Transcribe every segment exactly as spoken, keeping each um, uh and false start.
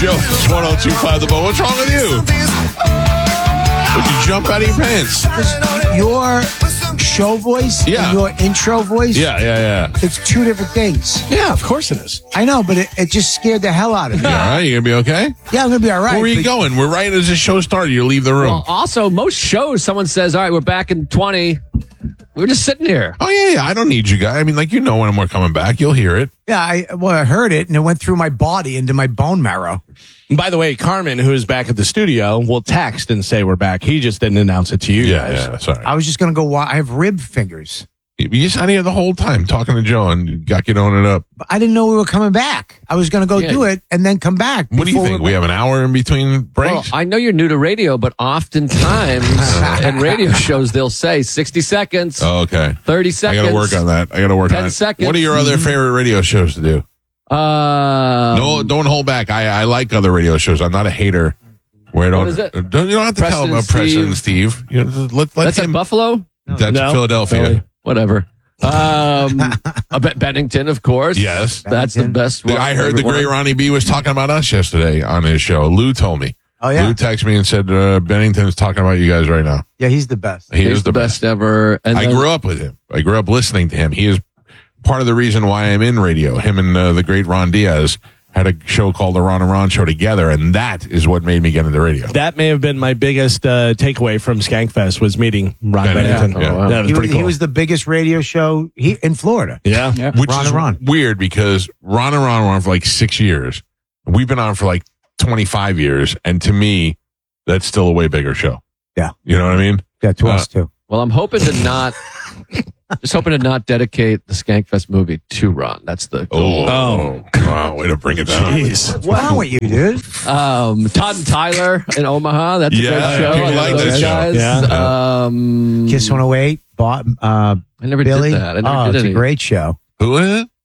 Joe, it's one oh two point five The Bone. What's wrong with you? Would you jump out of your pants? Your show voice Yeah. and your intro voice, Yeah, yeah, yeah. it's two different things. Yeah, of course it is. I know, but it, it just scared the hell out of me. You all right? You gonna be okay? Yeah, I'm going to be all right. Where are you but- going? We're right as the show started. You leave the room. Well, also, most shows, someone says, all right, we're back in twenty. We're just sitting here. Oh, yeah, yeah. I don't need you guys. I mean, like, you know when we're coming back. You'll hear it. Yeah, I, well, I heard it, and it went through my body into my bone marrow. And by the way, Carmen, who is back at the studio, will text and say we're back. He just didn't announce it to you Yeah, guys. yeah. Sorry. I was just going to go, wa- I have rib fingers. You just out here the whole time talking to Joe and you got you on it up. But I didn't know we were coming back. I was going to go Yeah. do it and then come back. What do you before think? we're- We have an hour in between Well, breaks? I know you're new to radio, but oftentimes in radio shows, they'll say sixty seconds, oh, okay. thirty I seconds. got to work on that. I got to work ten on it. seconds. What are your other favorite radio shows to do? Uh, no, don't hold back. I, I like other radio shows. I'm not a hater. Where I don't, What is it? Don't, you don't have to tell Preston about Preston and Steve. You know, let, let That's him. at Buffalo? That's No. Philadelphia. Philly. Whatever. Um, uh, Be- Bennington, of course. Yes. That's the Bennington. best one. I heard the Everyone. great Ronnie B was talking about us yesterday on his show. Lou told me. Oh, yeah. Lou texted me and said, uh, Bennington's talking about you guys right now. Yeah, he's the best. He He's is the best, ever. And I then- grew up with him. I grew up listening to him. He is part of the reason why I'm in radio. Him and uh, the great Ron Diaz had a show called the Ron and Ron Show together, and that is what made me get into radio. That may have been my biggest uh, takeaway from Skankfest was meeting Ron Yeah, Bennington. yeah. Oh, wow. That was He, pretty was- cool. he was the biggest radio show he, in Florida. yeah. Which Ron is and Ron. weird because Ron and Ron were on for like six years. We've been on for like twenty-five years, and to me, that's still a way bigger show. Yeah. You know what I mean? Yeah, to Uh, us, too. Well, I'm hoping to not, just hoping to not dedicate the Skankfest movie to Ron. That's the goal. Oh, wow, way to bring it down. Jeez. What's wrong with you, dude? Um, Todd and Tyler in Omaha. That's Yeah, a good show. people I like those that show. guys. Yeah. Um, Kiss one oh eight, bought, uh, I never Billy. did that. I never oh, did it's any. a great show. Who is it?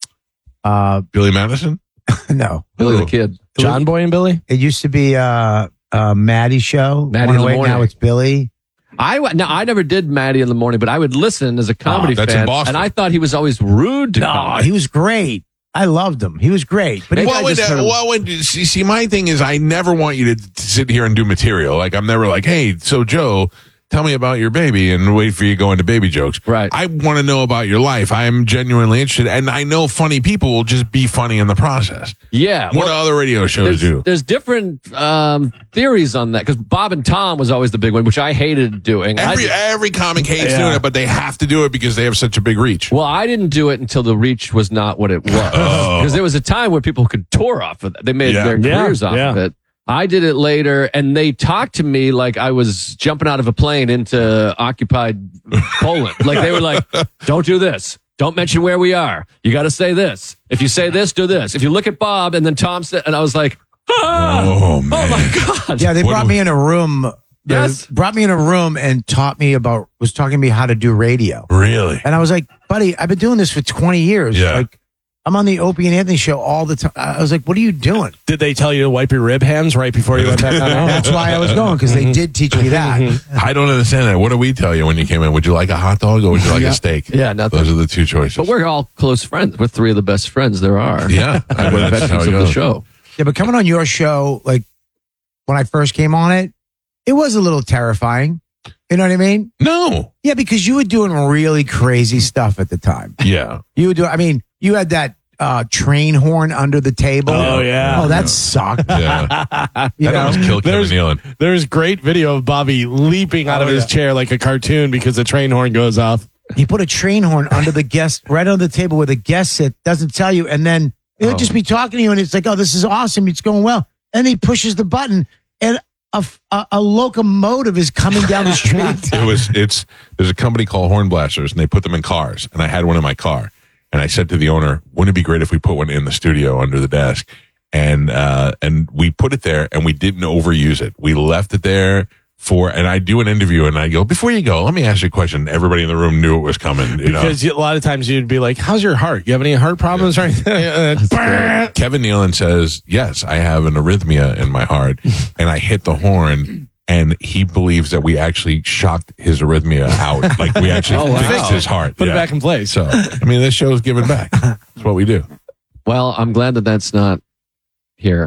Uh, Billy Madison? no, Billy Who? the Kid. John Boy and Billy? it used to be uh, uh, Maddie's show. Maddie in the one oh eight, morning. Now it's Billy. I w- no, I never did Maddie in the morning, but I would listen as a comedy that's in fan, Boston. and I thought he was always rude to No, comedy. he was great. I loved him. He was great. But he, Maybe Well, I when, just uh, heard him- well when, see, see, my thing is I never want you to, to sit here and do material. Like, I'm never like, hey, so Joe, tell me about your baby and wait for you to go into baby jokes. Right. I want to know about your life. I am genuinely interested. And I know funny people will just be funny in the process. Yeah. What do well, other radio shows there's, do? there's different um, theories on that because Bob and Tom was always the big one, which I hated doing. I Every, did- every comic hates Yeah. doing it, but they have to do it because they have such a big reach. well, I didn't do it until the reach was not what it was. Oh. Because there was a time where people could tour off of that. They made Yeah. their Yeah, careers off yeah. of it. I did it later, and they talked to me like I was jumping out of a plane into occupied Poland. Like they were like, don't do this. Don't mention where we are. You got to say this. If you say this, do this. If you look at Bob, and then Tom said, and I was like, ah, Oh, man. oh my God. yeah, they What brought do- me in a room. They Yes. brought me in a room and taught me about, was talking to me how to do radio. Really? And I was like, buddy, I've been doing this for twenty years. Yeah. Like, I'm on the Opie and Anthony show all the time. I was like, what are you doing? Did they tell you to wipe your rib hands right before you went back on air? That's why I was going, because they did teach me that. I don't understand that. What do we tell you when you came in? Would you like a hot dog or would you like Yeah. a steak? Yeah, nothing. Those are the two choices. But we're all close friends. We're three of the best friends there are. Yeah. I mean, We're that's how veterans it of the goes. show. Yeah, but coming on your show, like when I first came on it, it was a little terrifying. You know what I mean? No. Yeah, because you were doing really crazy stuff at the time. Yeah. You were doing, I mean, you had that uh, train horn under the table. Oh, yeah. Oh, that sucked. Yeah. You That know? almost killed Kevin There's- Nealon. There's great video of Bobby leaping out Oh, of his yeah. chair like a cartoon because the train horn goes off. He put a train horn under the guest, right under the table where the guest sit, doesn't tell you, and then he'll Oh. just be talking to you, and it's like, oh, this is awesome, it's going well. And he pushes the button, and a, a, a locomotive is coming down the street. It was, it's, there's a company called Horn Blasters and they put them in cars. And I had one in my car. And I said to the owner, wouldn't it be great if we put one in the studio under the desk? And, uh, and we put it there and we didn't overuse it. We left it there for, and I do an interview and I go, before you go, let me ask you a question. Everybody in the room knew it was coming. You know? Because you- a lot of times you'd be like, how's your heart? You have any heart problems or anything? Kevin Nealon says, yes, I have an arrhythmia in my heart. And I hit the horn. And he believes that we actually shocked his arrhythmia out. Like we actually Oh, wow. fixed his heart. Put Yeah. it back in place. So, I mean, this show's giving back. That's what we do. Well, I'm glad that that's not here.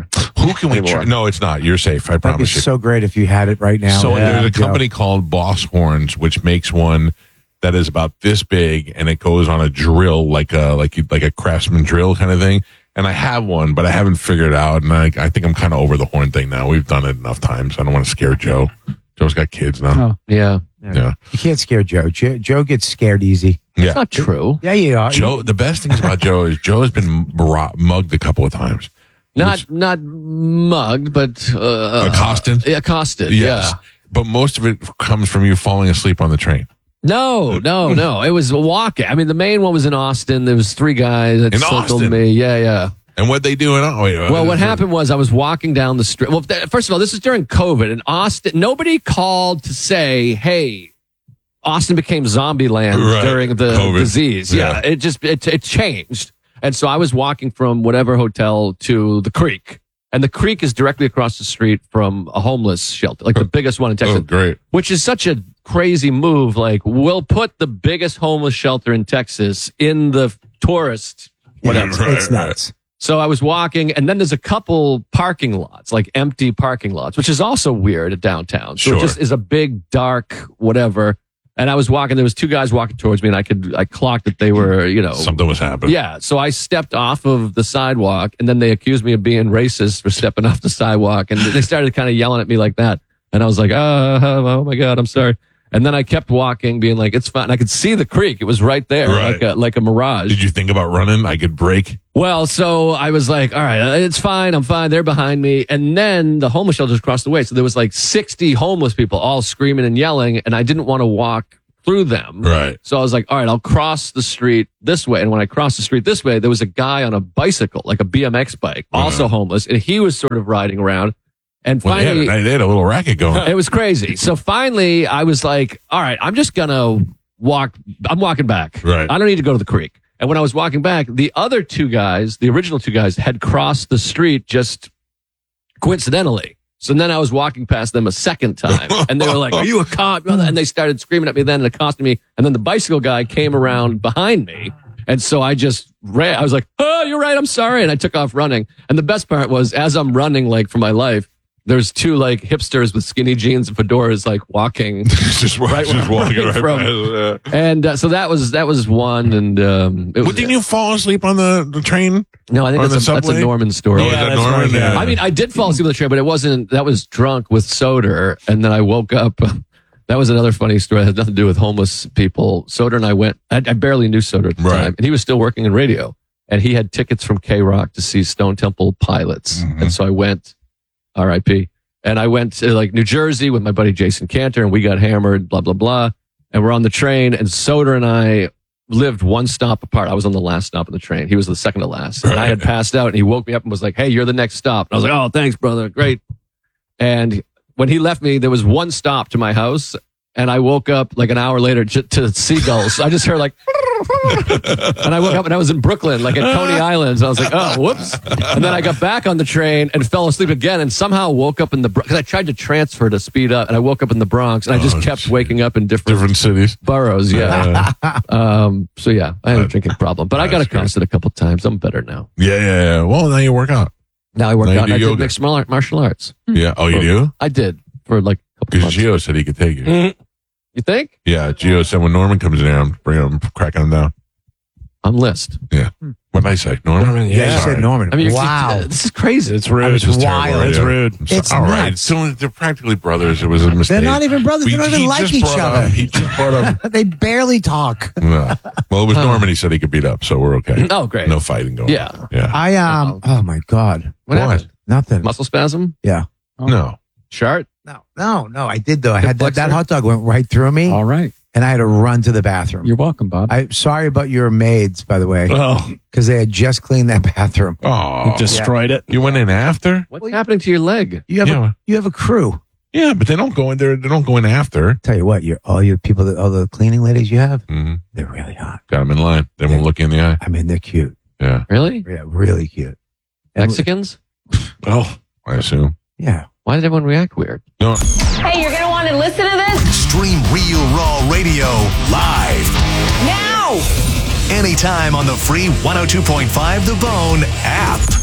Who can we? Anymore. Tr- no, it's not. You're safe. I That'd be promise you. so great if you had it right now. So Yeah. there's a Joe. company called Boss Horns, which makes one that is about this big, and it goes on a drill, like a like you- like a Craftsman drill kind of thing. And I have one, but I haven't figured it out. And I, I think I'm kind of over the horn thing now. We've done it enough times. I don't want to scare Joe. Joe's got kids now. Yeah. Yeah, You can't scare Joe. Joe. Joe gets scared easy. yeah. It's not true. Yeah, you are. Joe. The best things about Joe is Joe has been bra- mugged a couple of times. Not not mugged, but uh, Accosted? Uh, accosted. Yes, Yeah. but most of it comes from you falling asleep on the train. No, no, no. It was walking. I mean, the main one was in Austin. There was three guys that In circled Austin? me. Yeah, yeah. And what they do in oh, wait, Well, what happened was I was walking down the street. Well, th- first of all, this is during COVID in Austin. Nobody called to say, "Hey, Austin became zombie land Right. during the COVID. disease." Yeah, Yeah. it just it, it changed. And so I was walking from whatever hotel to the creek. And the creek is directly across the street from a homeless shelter, like the biggest one in Texas. Oh, great. Which is such a crazy move. Like, we'll put the biggest homeless shelter in Texas in the tourist whatever. It's, Right, it's nuts. So I was walking, and then there's a couple parking lots, like empty parking lots, which is also weird at downtown. So Sure. it just is a big, dark, whatever. And I was walking, there was two guys walking towards me, and I could, I clocked that they were, you know. Something was happening. Yeah. So I stepped off of the sidewalk, and then they accused me of being racist for stepping off the sidewalk. And they started kind of yelling at me like that. And I was like, oh, oh my God, I'm sorry. And then I kept walking, being like, it's fine. I could see the creek. It was right there, Right. like a, like a mirage. Did you think about running? I could break. Well, so I was like, all right, it's fine. I'm fine. They're behind me. And then the homeless shelters across the way. So there was like sixty homeless people all screaming and yelling. And I didn't want to walk through them. Right. So I was like, all right, I'll cross the street this way. And when I crossed the street this way, there was a guy on a bicycle, like a B M X bike, also homeless. And he was sort of riding around. And Well, they, finally, had, they had a little racket going. it was crazy. So finally, I was like, all right, I'm just going to walk. I'm walking back. Right. I don't need to go to the creek. And when I was walking back, the other two guys, the original two guys, had crossed the street just coincidentally. So then I was walking past them a second time, and they were like, "Are you a cop?" And they started screaming at me then and accosting me. And then the bicycle guy came around behind me. And so I just ran. I was like, "Oh, you're right. I'm sorry." And I took off running. And the best part was, as I'm running, like for my life, there's two like hipsters with skinny jeans and fedoras, like walking. just Right just where I'm walking running right from. past, uh, And uh, so that was that was one. And um, it was, What, didn't you fall asleep on the, the train? no, I think on that's the a, that's a subway? Norman story. Oh, is Yeah, that that's Norman? right, yeah. I mean, I did fall asleep on the train, but it wasn't. That was drunk with soda, and then I woke up. That was another funny story. It had nothing to do with homeless people. Soda and I went. I, I barely knew Soda at the Right. time, and he was still working in radio, and he had tickets from K Rock to see Stone Temple Pilots, Mhm. and so I went. R I P And I went to like New Jersey with my buddy Jason Cantor, and we got hammered. Blah blah blah. And we're on the train, and Soda and I lived one stop apart. I was on the last stop of the train. He was the second to last. And I had passed out, and he woke me up and was like, "Hey, you're the next stop." And I was like, "Oh, thanks, brother. Great." And when he left me, there was one stop to my house, and I woke up like an hour later j- to seagulls. I just heard like, and I woke up and I was in Brooklyn, like at Coney Islands. And I was like, "Oh, whoops!" And then I got back on the train and fell asleep again, and somehow woke up in the because I tried to transfer to speed up, and I woke up in the Bronx, and I just Oh, kept shit. waking up in different, Different cities. boroughs. Yeah. um. So yeah, I had a drinking problem, but I got That's great. accosted a couple times. I'm better now. Yeah, yeah, yeah. Well, now you work out. Now I work Now you out. do And I did yoga. mixed mar- martial arts. Yeah. Oh, you do? I did for like a couple Because months. Gio said he could take you. You think? Yeah, Gio said when Norman comes in here, I'm bringing him, cracking him down. I'm list. Yeah. What did I say? Norman? Norman, Yeah, you Sorry. said Norman. I mean, you're- wow. this is crazy. It's rude. It's It's wild. It's rude. I'm so- It's all right. nuts. So they're practically brothers. It was a mistake. They're not even brothers. They We- don't he even like just each brought other. Up, he just brought up. They barely talk. No. Well, it was Norman. He said he could beat up, so we're okay. Oh, great. No fighting going Yeah. on. Yeah. I um. Oh my god. What What? happened? Nothing. Muscle spasm? Yeah. No. Shart? No. No. No. I did though. I Hip had that, that flexor? hot dog went right through me, All right. and I had to run to the bathroom. You're welcome, Bob. I'm sorry about your maids, by the way, Oh, because they had just cleaned that bathroom. Oh. destroyed it. You went in after? What's happening to your leg? You have Yeah. a, you have a crew. Yeah, but they don't go in there. They don't go in after. Tell you what, you're all your people, that all the cleaning ladies you have, Mm-hmm. they're really hot. Got them in line. They won't look you in the eye. I mean, they're cute. Yeah, Really? Yeah, really cute. And- Mexicans? Oh, I assume. Yeah. Why did everyone react weird? No. Hey, you're going to want to listen to this Stream Real Raw Radio live now. anytime on the free one oh two point five The Bone app.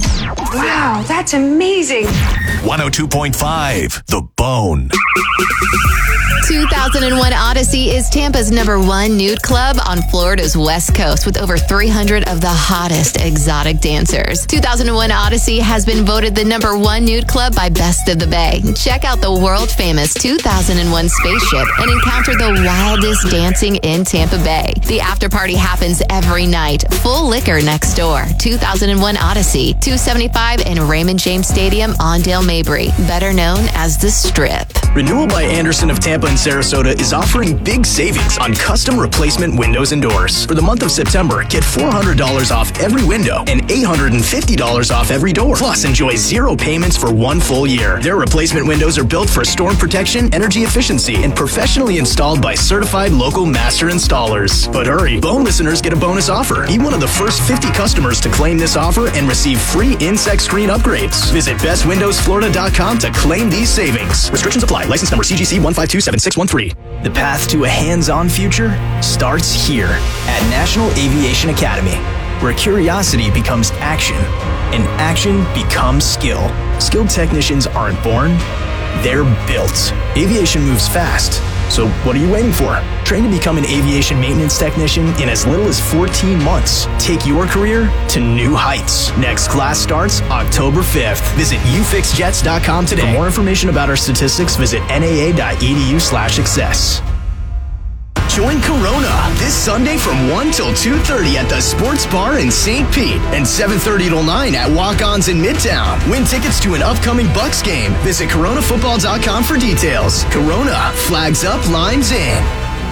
Wow, that's amazing. one oh two point five The Bone. two thousand one Odyssey is Tampa's number one nude club on Florida's West Coast with over three hundred of the hottest exotic dancers. two thousand one Odyssey has been voted the number one nude club by Best of the Bay. Check out the world famous two thousand one spaceship and encounter the wildest dancing in Tampa Bay. The after party happens every night. Full liquor next door. two thousand one Odyssey, two seventy-five in Raymond James Stadium on Dale Mabry, better known as the Strip. Renewal by Anderson of Tampa and Sarasota is offering big savings on custom replacement windows and doors. For the month of September, get four hundred dollars off every window and eight hundred fifty dollars off every door. Plus, enjoy zero payments for one full year. Their replacement windows are built for storm protection, energy efficiency, and professionally installed by certified local master installers. But hurry, Bone listeners get a bonus offer. Be one of the first fifty customers to claim this offer and receive free insect screen upgrades. Visit best windows florida dot com to claim these savings. Restrictions apply. License number C G C one five two seven six one three. The path to a hands-on future starts here at National Aviation Academy, where curiosity becomes action and action becomes skill. Skilled technicians aren't born, they're built. Aviation moves fast, so what are you waiting for? Train to become an aviation maintenance technician in as little as fourteen months. Take your career to new heights. Next class starts October fifth. Visit u fix jets dot com today. For more information about our statistics, visit n a a dot e d u slash success. Join Corona this Sunday from one till two thirty at the Sports Bar in Saint Pete and seven thirty till nine at Walk-Ons in Midtown. Win tickets to an upcoming Bucks game. Visit corona football dot com for details. Corona, flags up, lines in.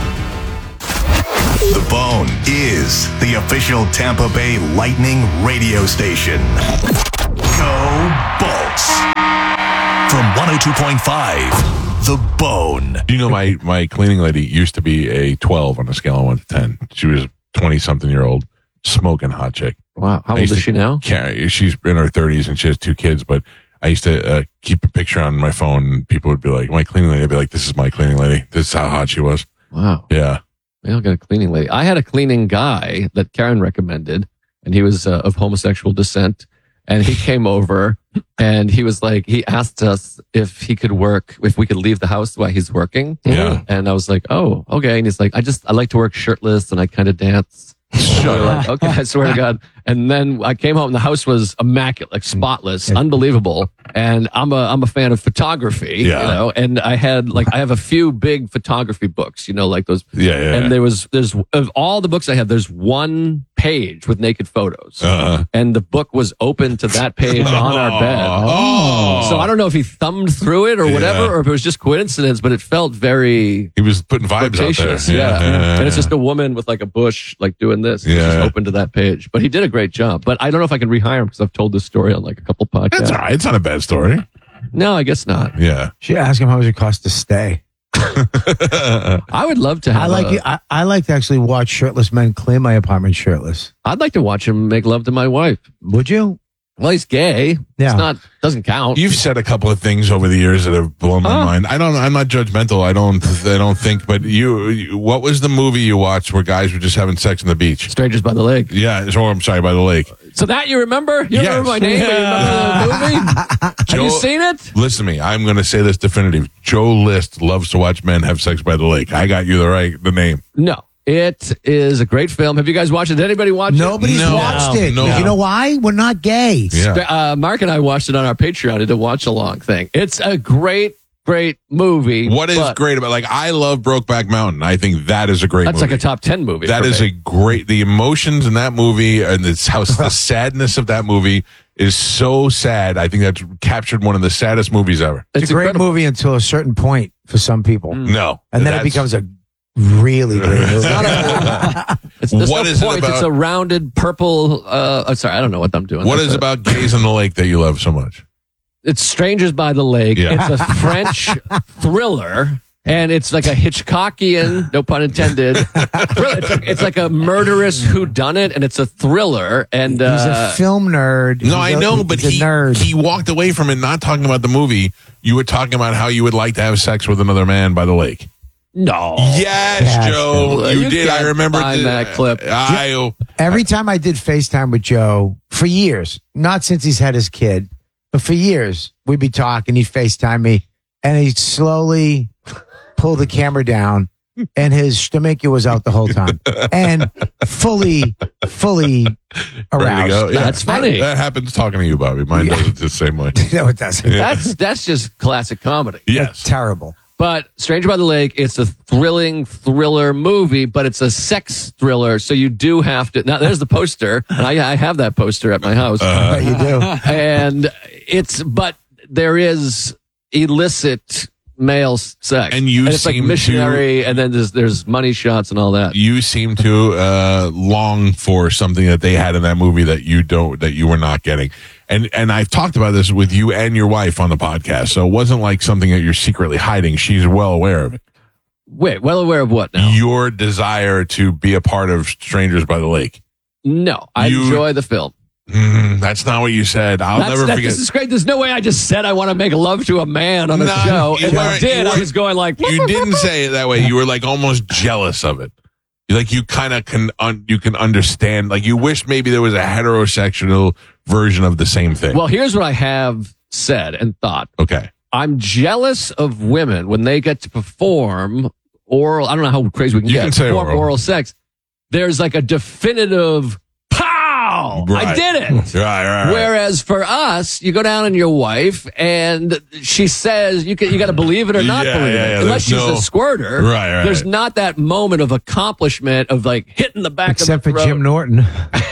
The Bone is the official Tampa Bay Lightning radio station. Go Bolts. From one oh two point five, The Bone. You know, my, my cleaning lady used to be a twelve on a scale of one to ten. She was twenty-something year old, smoking hot chick. Wow. How I old used is to she now? carry- She's in her thirties and she has two kids, but I used to uh, keep a picture on my phone and people would be like, my cleaning lady, I'd be like, this is my cleaning lady. This is how hot she was. Wow. Yeah. We don't got a cleaning lady. I had a cleaning guy that Karen recommended, and he was uh, of homosexual descent. And he came over and he was like, he asked us if he could work, if we could leave the house while he's working. Yeah. And I was like, oh, okay. And he's like, I just, I like to work shirtless and I kind of dance. Shut Like, okay, I swear to God. And then I came home and the house was immaculate, like spotless, unbelievable. And I'm a, I'm a fan of photography, Yeah. you know, and I had like, I have a few big photography books, you know, like those. Yeah, yeah, And yeah. there was, there's, of all the books I have, there's one page with naked photos. Uh-huh. And the book was open to that page on our bed. Oh. So I don't know if he thumbed through it or whatever, Yeah. or if it was just coincidence, but it felt very He was putting vibes flirtatious. out there. Yeah. And it's just a woman with like a bush, like doing this. It's Yeah, just yeah. open to that page. But he did a great job. But I don't know if I can rehire him because I've told this story on like a couple podcasts. That's all right. It's not a bad story. No, I guess not. Yeah. Should ask him how much it costs to stay. I would love to have I like a- it. I, I like to actually watch shirtless men clean my apartment shirtless. I'd like to watch him make love to my wife. Would you? Well, he's gay. Yeah. It's not, doesn't count. You've said a couple of things over the years that have blown my Oh. mind. I don't. I'm not judgmental. I don't. I don't think. But you, you. What was the movie you watched where guys were just having sex on the beach? Strangers by the Lake. Yeah. Oh, I'm sorry. By the lake. So that you remember? You Yes. remember my name? but You remember the movie? Have Joe- you seen it? Listen to me. I'm going to say this definitive. Joe List loves to watch men have sex by the lake. I got you the right the name. No. It is a great film. Have you guys watched it? Did anybody watch it? Nobody's No. watched it. No. You know why? We're not gay. Yeah. Uh, Mark and I watched it on our Patreon. Did a watch along thing. It's a great, great movie. What is but great about like I love Brokeback Mountain. I think that is a great. That's movie. like a top ten movie. That for is me. a great. The emotions in that movie and it's how the sadness of that movie is so sad. I think that's captured one of the saddest movies ever. It's, It's a great incredible. movie until a certain point for some people. No, And then it that's- becomes a really great movie. It's, there's What no is it point. about- It's a rounded purple. Uh, oh, sorry, I don't know what I'm doing. What That's is a- about gays in the lake that you love so much? It's Strangers by the Lake. Yeah. It's a French thriller. And it's like a Hitchcockian, no pun intended. thriller. It's like, it's like a murderous whodunit, and it's a thriller. And He's uh, a film nerd. No, He's I a- know, but he's he a nerd. he walked away from it not talking about the movie. You were talking about how you would like to have sex with another man by the lake. No. Yes, Yes. Joe, Well, you, you did. I can't remember find the- that clip. I, Every time I did FaceTime with Joe for years, not since he's had his kid, but for years, we'd be talking. He'd FaceTime me, and he'd slowly pull the camera down, and his stomach was out the whole time, and fully, fully ready to aroused. go. Yeah. That's funny. That happens talking to you, Bobby. Mine Yeah. does it the same way. No, it doesn't. That's that's just classic comedy. Yes. Terrible. But Stranger by the Lake, it's a thrilling thriller movie, but it's a sex thriller. So you do have to. Now, there's the poster, and I, I have that poster at my house. Uh, But you do. and it's, but there is illicit male sex. And you it's like seem missionary, and then there's, there's money shots and all that. You seem to uh, long for something that they had in that movie that you don't, that you were not getting. And and I've talked about this with you and your wife on the podcast, so it wasn't like something that you're secretly hiding. She's well aware of it. Wait, well aware of what now? Your desire to be a part of Strangers by the Lake. No, I You- enjoy the film. Mm, that's not what you said. I'll That's, never that, forget. This is great. There's no way I just said I want to make love to a man on a No, show. you If I weren't- did, you I weren't- was going like, You didn't say it that way. You were like almost jealous of it. Like you kind of can un, you can understand. Like you wish maybe there was a heterosexual version of the same thing. well, here's what I have said and thought. okay. I'm jealous of women when they get to perform oral. I don't know how crazy we can You get. can say perform oral. oral sex. There's like a definitive pow. I Right. did it. Right, right, right. Whereas for us, you go down on your wife and she says you can, you got to believe it or not Yeah, believe yeah, it. yeah, Unless she's there's no- a squirter, Right, right. There's not that moment of accomplishment of like hitting the back Except of the for throat. Jim Norton. We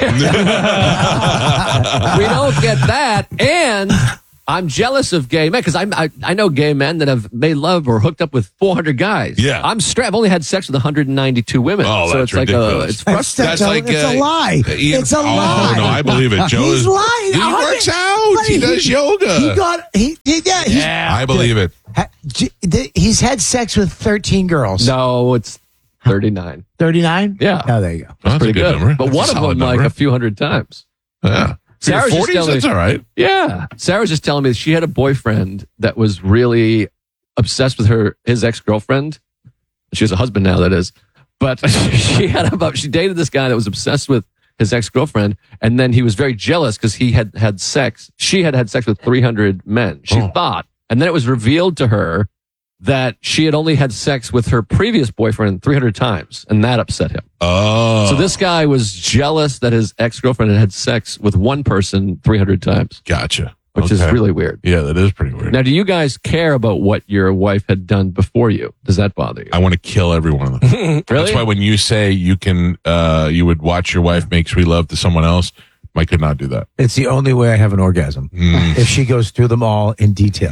don't get that, and I'm jealous of gay men because I, I I know gay men that have made love or hooked up with four hundred guys. Yeah. I'm straight. I've only had sex with one hundred ninety-two women. Oh, so that's it's like a, ridiculous. it's That's, frustrating. that's, That's a, like, it's uh, a lie. Ian- It's a oh, lie. no, I believe it. Joe He's is- lying. He A hundred- works out. But He does yoga. He got he, he yeah, he's, Yeah. I believe it. ha- j- th- he's had sex with thirteen girls. No, it's thirty-nine. thirty-nine? Yeah. Oh, there you go. That's Pretty a good, good. number. But That's one a of solid them like number. a few hundred times. Yeah. Sarah's just forties, telling me- that's all right. Yeah. Sarah's just telling me that she had a boyfriend that was really obsessed with her, his ex-girlfriend. She has a husband now, that is. But she had about, she dated this guy that was obsessed with his ex-girlfriend. And then he was very jealous because he had had sex. She had had sex with three hundred men. She Oh. thought. And then it was revealed to her that she had only had sex with her previous boyfriend three hundred times. And that upset him. Oh. So this guy was jealous that his ex-girlfriend had had sex with one person three hundred times, Gotcha. which is Okay. really weird. Yeah, that is pretty weird. Now, do you guys care about what your wife had done before you? Does that bother you? I want to kill every one of them. Really? That's why when you say you can, uh, you would watch your wife make sweet love to someone else, I could not do that. It's the only way I have an orgasm. Mm. If she goes through them all in detail.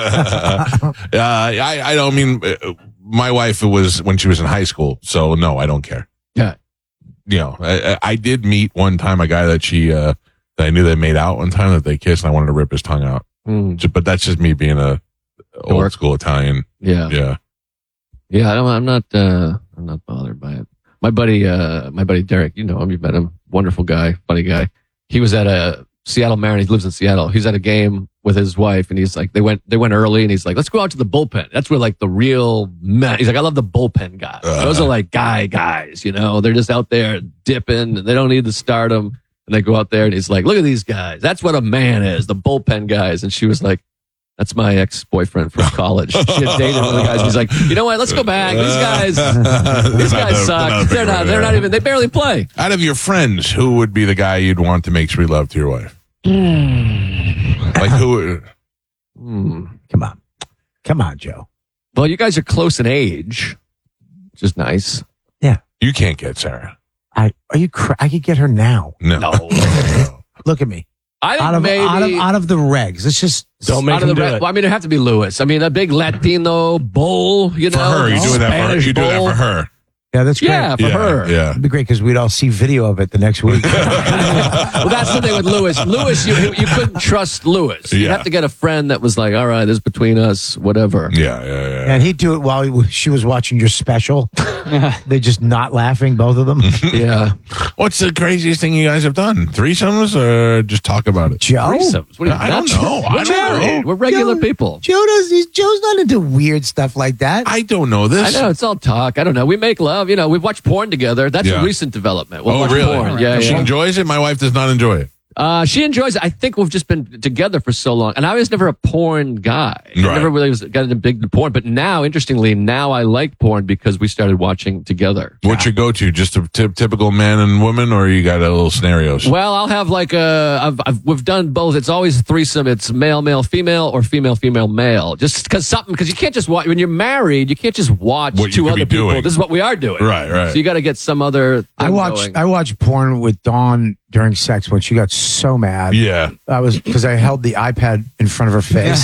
uh, I, I don't mean, uh, my wife was when she was in high school, so no, I don't care. Yeah. You know, I, I- I did meet one time a guy that she, uh, that I knew they made out one time that they kissed, and I wanted to rip his tongue out. Mm, Ju- But that's just me being a old Dork. school Italian. yeah. Yeah. Yeah. I don't, I'm not, uh, I'm not bothered by it. My buddy, uh, my buddy Derek, you know him, you've met him. Wonderful guy, funny guy. He was at a Seattle Mariners. He lives in Seattle. He's at a game with his wife, and he's like, they went, they went early, and he's like, let's go out to the bullpen. That's where like the real men. He's like, I love the bullpen guys. Uh. Those are like guy guys, you know. They're just out there dipping, and they don't need the stardom. And they go out there, and he's like, look at these guys. That's what a man is, the bullpen guys. And she was like, that's my ex-boyfriend from college. She had dated one of the guys. He's like, you know what? Let's go back. These guys, these guys suck. They're not. They're not even. They barely play. Out of your friends, who would be the guy you'd want to make sweet love to your wife? Like who? Hmm. Come on. Come on, Joe. Well, you guys are close in age, which is nice. You can't get Sarah. I are you cra- I could get her now. No. No. Look at me. I think Out of maybe out of out of the regs. Let's just Don't make out of him the. do Re- it. well, I mean, it'd have to be Lewis. I mean, a big Latino bull. You know, For her, you doing that for her. Spanish You do that bull. for her. Yeah, that's great. Yeah, for yeah, her. Yeah. It'd be great because we'd all see video of it the next week. Well, that's the thing with Lewis. Lewis, you you couldn't trust Lewis. You'd Yeah. have to get a friend that was like, all right, this is between us, whatever. Yeah, yeah, yeah. And he'd do it while he was, she was watching your special. They're just not laughing, both of them. Yeah. What's the craziest thing you guys have done? Threesomes or just talk about it? Joe? Threesomes. What are you, I don't nuts? know. I We're don't married. know. We're regular Joe- people. Joe does. He's, Joe's not into weird stuff like that. I don't know I this. know it's all talk. I don't know. We make love. You know, we've watched porn together. That's Yeah. a recent development. We'll Oh, watch really? porn. Yeah, She yeah. enjoys it. My wife does not enjoy it. Uh, she enjoys it. I think we've just been together for so long, and I was never a porn guy. I Right. never really was got into big porn. But now, interestingly, now I like porn because we started watching together. What's your go-to? Just a t- typical man and woman, or you got a little scenarios? Well, I'll have like a. I've, I've, we've done both. It's always a threesome. It's male, male, female, or female, female, male. Just because something. Because you can't just watch when you're married. You can't just watch What you two could other be people. doing. This is what we are doing. Right, right. So you got to get some other. Thing I watched. going. I watched porn with Dawn during sex when she got so mad. Yeah, I was because I held the iPad in front of her face.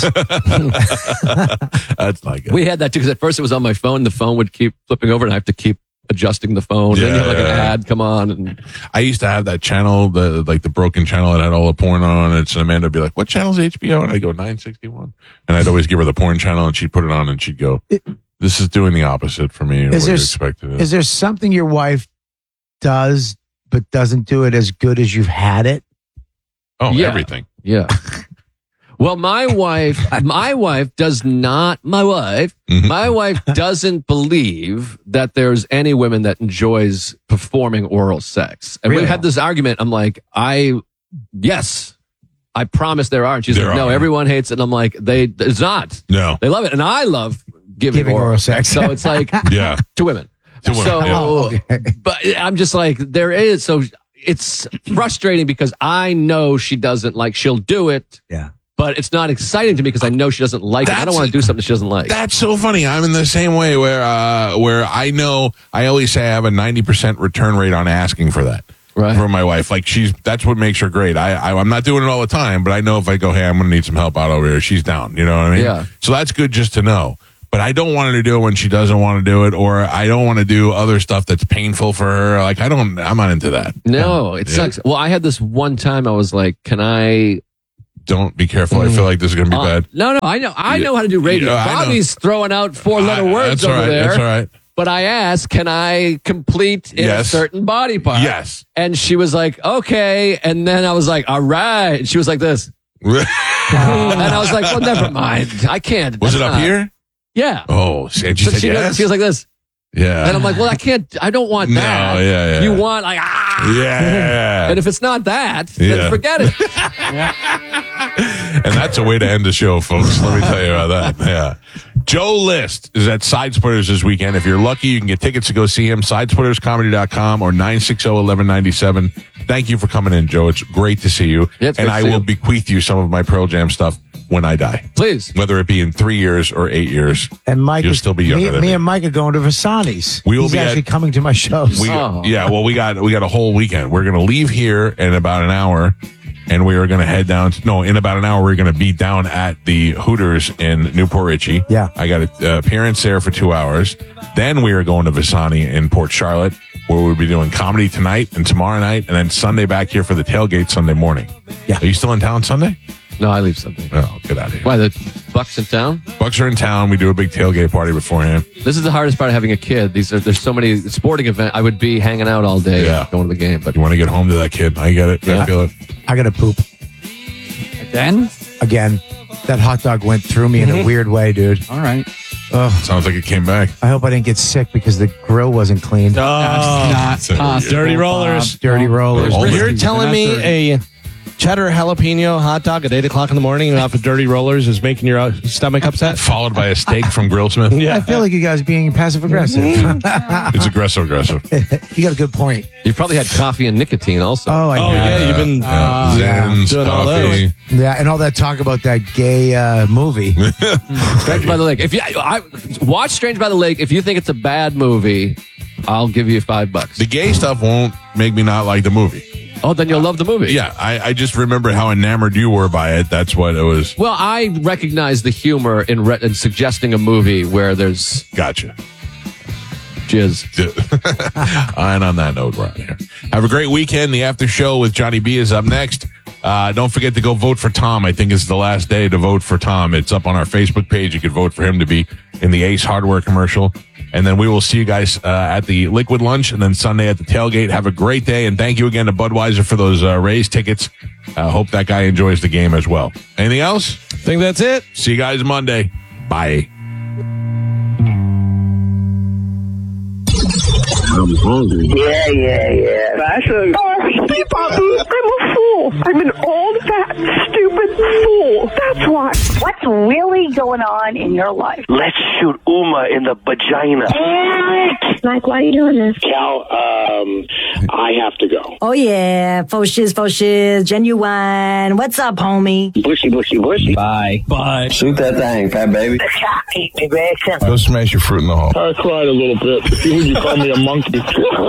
that's not good. We had that too because at first it was on my phone. The phone would keep flipping over, and I have to keep adjusting the phone. then you have like Yeah, an yeah. ad come on, and I used to have that channel, the like the broken channel that had all the porn on it. And Amanda would be like, "What channel's H B O?" And I go nine sixty-one, and I'd always give her the porn channel, and she'd put it on, and she'd go, "This is doing the opposite for me." Of Is what there you s- expected? it. Is there something your wife does but doesn't do it as good as you've had it? oh, Yeah. everything. yeah. Well, my wife, my wife does not. My wife, Mhm. my wife doesn't believe that there's any women that enjoys performing oral sex. And Really? we've had this argument. I'm like, I, yes, I promise there are. And she's There like, no, are. everyone hates it. And I'm like, they, it's not. No. They love it, and I love giving, Giving oral sex. So it's like Yeah. to women. To women, So, yeah. Oh, okay. but I'm just like, there is. So it's frustrating because I know she doesn't like. She'll do it. Yeah. But it's not exciting to me because I know she doesn't like it. I don't That's- want to do something she doesn't like. That's so funny. I'm in the same way where uh, where I know I always say I have a ninety percent return rate on asking for that. Right. From my wife. Like she's that's what makes her great. I, I I'm not doing it all the time, but I know if I go, hey, I'm gonna need some help out over here, she's down. You know what I mean? Yeah. So that's good just to know. But I don't want her to do it when she doesn't want to do it, or I don't want to do other stuff that's painful for her. Like I don't I'm not into that. No, it Yeah. sucks. Well, I had this one time I was like, can I Don't be careful. I feel like this is gonna be Uh, bad. No, no, I know, I Yeah. know how to do radio. Yeah, I know. Bobby's throwing out four-letter I- words that's over all right. there. That's all right. But I asked, can I complete in Yes. a certain body part? Yes. And she was like, okay. And then I was like, all right. And she was like this, and I was like, well, never mind. I can't. Was That's it up not- here? Yeah. Oh, and she So said she, yes. she was like this, yeah. and I'm like, well, I can't. I don't want No, that. yeah, yeah. You want like ah. yeah. And if it's not that, Yeah. then forget it. And that's a way to end the show, folks. Let me tell you about that. Yeah. Joe List is at Side Splitters this weekend. If you're lucky, you can get tickets to go see him. side splitters comedy dot com or nine six zero, one one nine seven. Thank you for coming in, Joe. It's great to see you. Yeah, it's and great to I see will you. bequeath you some of my Pearl Jam stuff when I die. Please. Whether it be in three years or eight years. And Mike, You'll is- still be younger me, than me me. and Mike are going to Vasani's. We will He's be at- actually coming to my shows. We, Oh. Yeah, well, we got we got a whole weekend. We're going to leave here in about an hour, and we are going to head down. To, no, in about an hour, we're going to be down at the Hooters in Newport Richey. Yeah. I got an uh, appearance there for two hours. Then we are going to Visani in Port Charlotte, where we'll be doing comedy tonight and tomorrow night, and then Sunday back here for the tailgate Sunday morning. Yeah. Are you still in town Sunday? No, I leave something. Oh, get out of here. Why the Bucks in town? Bucks are in town. We do a big tailgate party beforehand. This is the hardest part of having a kid. These are there's so many sporting events. I would be hanging out all day, Yeah. going to the game. But You want to get home to that kid. I get it. I Yeah. feel it. I got to poop Then? again. That hot dog went through me in a weird way, dude. All right. Sounds like it came back. I hope I didn't get sick because the grill wasn't clean. That's not possible. Dirty rollers. Dirty rollers. All You're the- telling me That's a cheddar jalapeno hot dog at eight o'clock in the morning off of dirty rollers is making your uh, stomach upset? Followed by a steak from Grillsmith. I feel like you guys being passive aggressive. It's aggressive, aggressive. You got a good point. you probably had coffee and nicotine also. Oh, I Oh, know. yeah, you've been Uh, Zens, doing all coffee. Yeah, and all that talk about that gay uh, movie. Strange by the Lake. If you I, watch Strange by the Lake, if you think it's a bad movie, I'll give you five bucks. The gay stuff won't make me not like the movie. Oh, then you'll love the movie. Yeah, I, I just remember how enamored you were by it. That's what it was. Well, I recognize the humor in, re- in suggesting a movie where there's Gotcha. jizz. And on that note, we're out of here. Have a great weekend. The after show with Johnny B is up next. Uh, don't forget to go vote for Tom. I think it's the last day to vote for Tom. It's up on our Facebook page. You could vote for him to be in the Ace Hardware commercial. And then we will see you guys uh, at the Liquid Lunch and then Sunday at the tailgate. Have a great day. And thank you again to Budweiser for those uh, Rays tickets. Uh, hope that guy enjoys the game as well. Anything else? I think that's it. See you guys Monday. Bye. I'm hungry. Yeah, yeah, yeah. Actually, oh, Steve Babu, I'm a fool. I'm an old, fat, stupid fool. That's why. What's really going on in your life? Let's shoot Uma in the vagina. Mike, why are you doing this? Cal, um, I have to go. Oh, yeah. Faux shiz, faux shiz, genuine. What's up, homie? Bushy, bushy, bushy. Bye. Bye. Shoot that thing, fat baby. Go smash your fruit in the hole. I cried a little bit. You call me a monkey. You're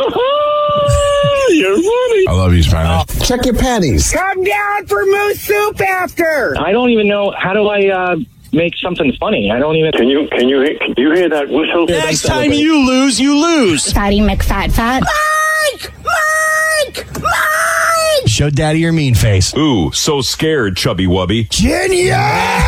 funny. I love you, Spanish. Check your panties. Come down for moose soup after. I don't even know, how do I, uh... make something funny. I don't even. Can you can you can you hear that whistle? Next time you lose, you lose. Fatty McFat Fat. Mike! Mike! Mike! Show daddy your mean face. Ooh, so scared, chubby wubby. Genius!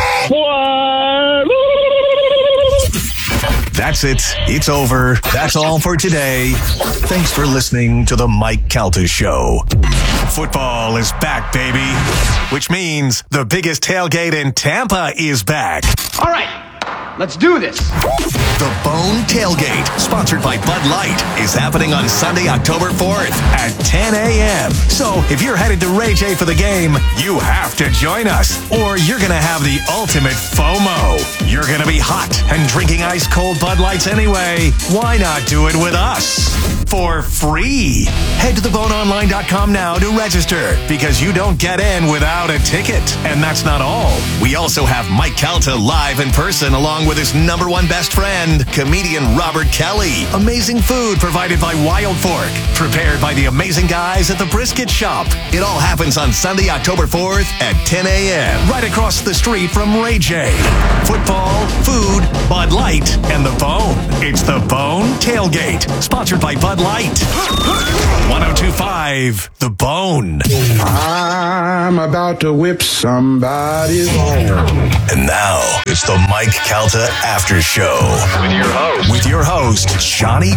That's it. It's over. That's all for today. Thanks for listening to the Mike Calta Show. Football is back, baby. Which means the biggest tailgate in Tampa is back. All right. Let's do this. The Bone Tailgate, sponsored by Bud Light, is happening on Sunday, October fourth at ten a.m. So if you're headed to Ray J for the game, you have to join us, or you're going to have the ultimate FOMO. You're going to be hot and drinking ice-cold Bud Lights anyway. Why not do it with us? For free. Head to the bone online dot com now to register, because you don't get in without a ticket. And that's not all. We also have Mike Calta live in person, along with his number one best friend, comedian Robert Kelly. Amazing food provided by Wild Fork, prepared by the amazing guys at the Brisket Shop. It all happens on Sunday, October fourth at ten a.m. right across the street from Ray J. Football, food, Bud Light, and the Bone. It's the Bone Tailgate, sponsored by Bud Light. one oh two point five, The Bone. I'm about to whip somebody's bone. And now, it's the Mike Calta After Show. With your host. With your host, Johnny